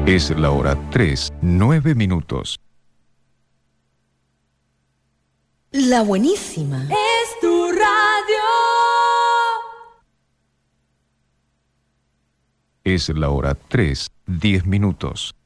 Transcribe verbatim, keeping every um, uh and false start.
Es la hora tres, nueve minutos. La buenísima. Es tu radio. Es la hora tres, diez minutos.